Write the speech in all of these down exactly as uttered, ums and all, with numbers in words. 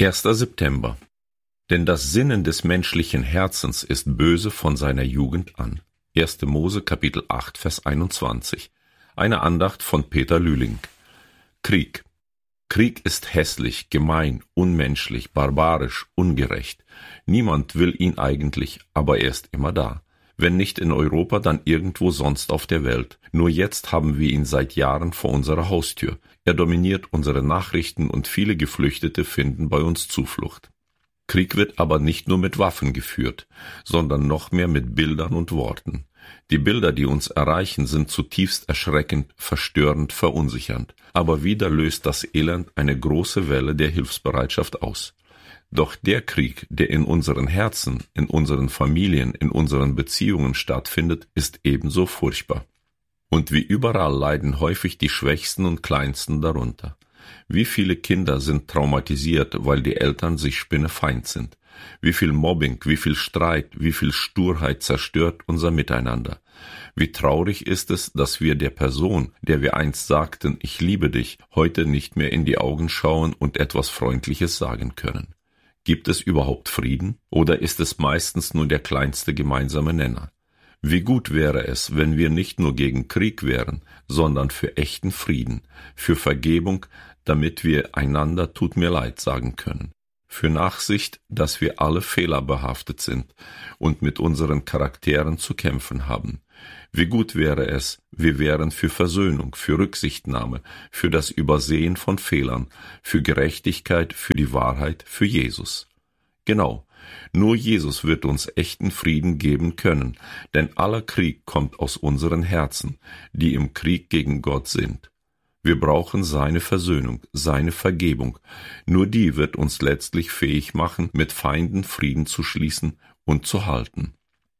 erster September. Denn das Sinnen des menschlichen Herzens ist böse von seiner Jugend an. erster Mose Kapitel acht, Vers einundzwanzig. Eine Andacht von Peter Lühling. Krieg. Krieg ist hässlich, gemein, unmenschlich, barbarisch, ungerecht. Niemand will ihn eigentlich, aber er ist immer da. Wenn nicht in Europa, dann irgendwo sonst auf der Welt. Nur jetzt haben wir ihn seit Jahren vor unserer Haustür. Er dominiert unsere Nachrichten und viele Geflüchtete finden bei uns Zuflucht. Krieg wird aber nicht nur mit Waffen geführt, sondern noch mehr mit Bildern und Worten. Die Bilder, die uns erreichen, sind zutiefst erschreckend, verstörend, verunsichernd. Aber wieder löst das Elend eine große Welle der Hilfsbereitschaft aus. Doch der Krieg, der in unseren Herzen, in unseren Familien, in unseren Beziehungen stattfindet, ist ebenso furchtbar. Und wie überall leiden häufig die Schwächsten und Kleinsten darunter. Wie viele Kinder sind traumatisiert, weil die Eltern sich spinnefeind sind? Wie viel Mobbing, wie viel Streit, wie viel Sturheit zerstört unser Miteinander? Wie traurig ist es, dass wir der Person, der wir einst sagten, ich liebe dich, heute nicht mehr in die Augen schauen und etwas Freundliches sagen können. Gibt es überhaupt Frieden? Oder ist es meistens nur der kleinste gemeinsame Nenner? Wie gut wäre es, wenn wir nicht nur gegen Krieg wären, sondern für echten Frieden, für Vergebung, damit wir einander tut mir leid sagen können, für Nachsicht, dass wir alle fehlerbehaftet sind und mit unseren Charakteren zu kämpfen haben. Wie gut wäre es, wir wären für Versöhnung, für Rücksichtnahme, für das Übersehen von Fehlern, für Gerechtigkeit, für die Wahrheit, für Jesus. Genau, nur Jesus wird uns echten Frieden geben können, denn aller Krieg kommt aus unseren Herzen, die im Krieg gegen Gott sind. Wir brauchen seine Versöhnung, seine Vergebung. Nur die wird uns letztlich fähig machen, mit Feinden Frieden zu schließen und zu halten.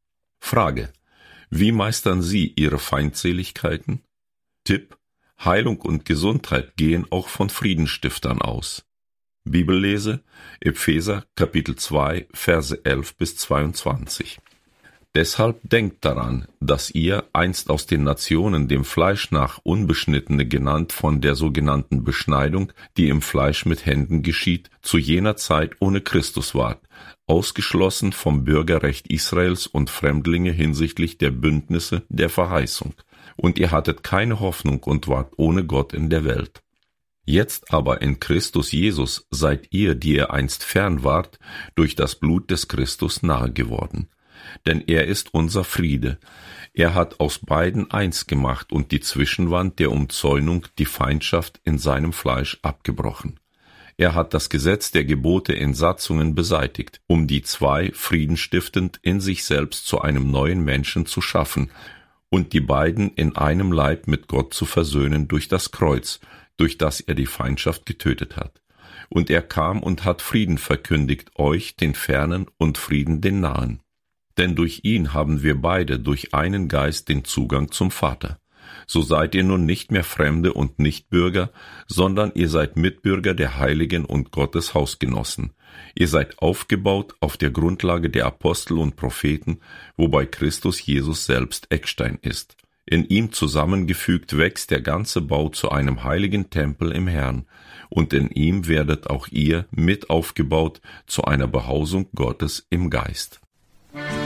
Frage: Wie meistern Sie Ihre Feindseligkeiten? Tipp: Heilung und Gesundheit gehen auch von Friedenstiftern aus. Bibellese: Epheser Kapitel zwei, Verse elf bis zweiundzwanzig. Deshalb denkt daran, dass ihr, einst aus den Nationen dem Fleisch nach Unbeschnittene genannt von der sogenannten Beschneidung, die im Fleisch mit Händen geschieht, zu jener Zeit ohne Christus wart, ausgeschlossen vom Bürgerrecht Israels und Fremdlinge hinsichtlich der Bündnisse der Verheißung. Und ihr hattet keine Hoffnung und wart ohne Gott in der Welt. Jetzt aber in Christus Jesus seid ihr, die ihr einst fern wart, durch das Blut des Christus nahe geworden. Denn er ist unser Friede. Er hat aus beiden eins gemacht und die Zwischenwand der Umzäunung, die Feindschaft in seinem Fleisch abgebrochen. Er hat das Gesetz der Gebote in Satzungen beseitigt, um die zwei friedenstiftend in sich selbst zu einem neuen Menschen zu schaffen und die beiden in einem Leib mit Gott zu versöhnen durch das Kreuz, durch das er die Feindschaft getötet hat. Und er kam und hat Frieden verkündigt, euch, den Fernen, und Frieden, den Nahen. Denn durch ihn haben wir beide durch einen Geist den Zugang zum Vater. So seid ihr nun nicht mehr Fremde und Nichtbürger, sondern ihr seid Mitbürger der Heiligen und Gottes Hausgenossen. Ihr seid aufgebaut auf der Grundlage der Apostel und Propheten, wobei Christus Jesus selbst Eckstein ist. In ihm zusammengefügt wächst der ganze Bau zu einem heiligen Tempel im Herrn, und in ihm werdet auch ihr mit aufgebaut zu einer Behausung Gottes im Geist.